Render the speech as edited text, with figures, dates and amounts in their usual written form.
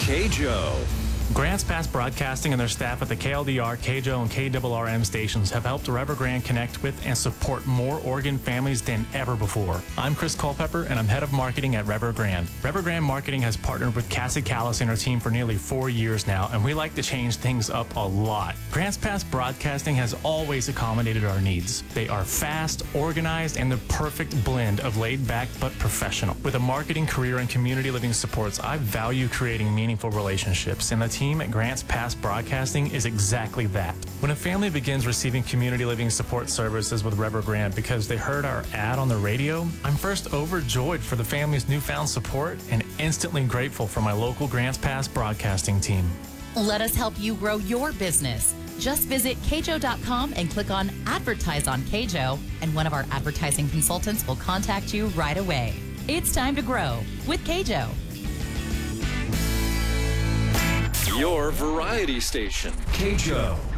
KJO. Grants Pass Broadcasting and their staff at the KLDR, KJO, and KRRM stations have helped Reverend Grand connect with and support more Oregon families than ever before. I'm Chris Culpepper, and I'm head of marketing at Reverend Grand. Reverend Grand Marketing has partnered with Cassie Callis and her team for nearly 4 years now, and we like to change things up a lot. Grants Pass Broadcasting has always accommodated our needs. They are fast, organized, and the perfect blend of laid back but professional. With a marketing career and community living supports, I value creating meaningful relationships, and the team at Grants Pass Broadcasting is exactly that. When a family begins receiving community living support services with Reverend Grand because they heard our ad on the radio, I'm first overjoyed for the family's newfound support and instantly grateful for my local Grants Pass Broadcasting team. Let us help you grow your business. Just visit kjo.com and click on Advertise on KJO, and one of our advertising consultants will contact you right away. It's time to grow with KJO. Your variety station. KJO.